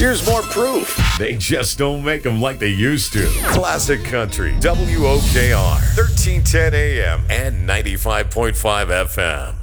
Here's more proof. They just don't make them like they used to. Classic Country, WOKR, 1310 AM and 95.5 FM.